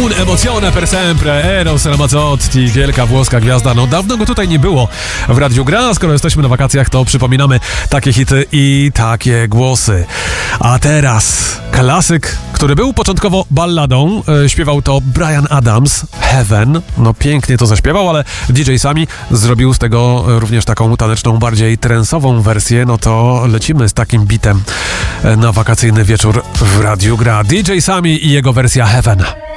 Un emozione per sempre, Eros Ramazzotti, wielka włoska gwiazda. No dawno go tutaj nie było w Radiu Gra. Skoro jesteśmy na wakacjach, to przypominamy takie hity i takie głosy. A teraz klasyk, który był początkowo balladą. Śpiewał to Bryan Adams, Heaven. No pięknie to zaśpiewał, ale DJ Sami zrobił z tego również taką taneczną, bardziej trensową wersję. No to lecimy z takim bitem na wakacyjny wieczór w Radiu Gra. DJ Sami i jego wersja Heaven.